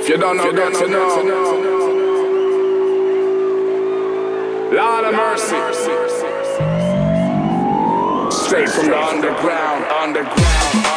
If you don't know, get to know. Lord of mercy. Straight from the underground.